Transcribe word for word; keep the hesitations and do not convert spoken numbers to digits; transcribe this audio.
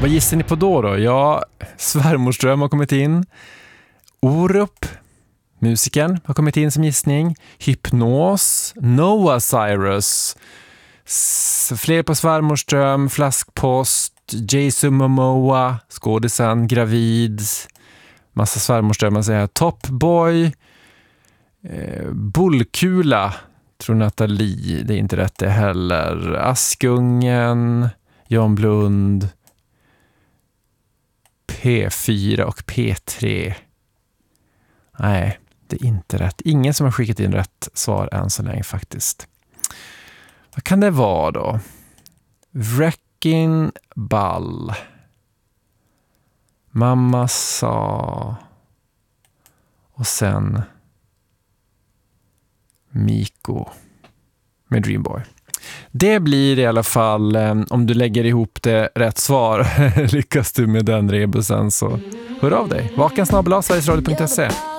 Vad gissar ni på då då? Ja, Svärmorsdröm har kommit in. Orup, musikern, har kommit in som gissning. Hypnos, Noah Cyrus, S- fler på Svärmorsdröm, Flaskpost, Jason Momoa, skådisen, gravid, massa Svärmorsdrömmar säger jag. Top Boy, eh, Bullkula, tror Nathalie, det är inte rätt det heller. Askungen, Jan Blund, P fyra och P tre. Nej, det är inte rätt. Ingen som har skickat in rätt svar än så länge faktiskt. Vad kan det vara då? Wrecking Ball. Mamma sa. Och sen Miko med Dreamboy. Det blir i alla fall, om du lägger ihop det rätt svar, lyckas du med den rebusen så hör av dig. vaken snabel-a sverigesradio punkt se.